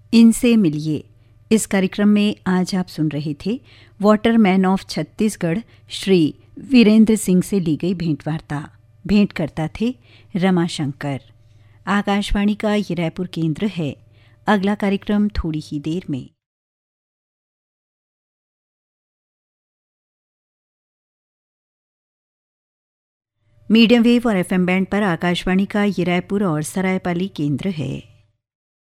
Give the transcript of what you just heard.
इनसे मिलिए। इस कार्यक्रम में आज आप सुन रहे थे वाटरमैन ऑफ छत्तीसगढ़ श्री वीरेंद्र सिंह से ली गई भेंटवार्ता। भेंटकर्ता थे रमाशंकर। आकाशवाणी का ये रायपुर केंद्र है। अगला कार्यक्रम थोड़ी ही देर में। मीडियम वेव और एफएम बैंड पर आकाशवाणी का ये रायपुर और सरायपाली केंद्र है।